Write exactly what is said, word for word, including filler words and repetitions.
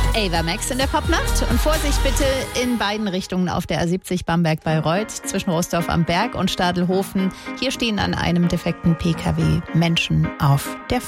Ava Max in der Popnacht. Und Vorsicht bitte in beiden Richtungen auf der A siebzig Bamberg-Bayreuth zwischen Rostorf am Berg und Stadelhofen. Hier stehen an einem defekten P K W Menschen auf der Fahrt.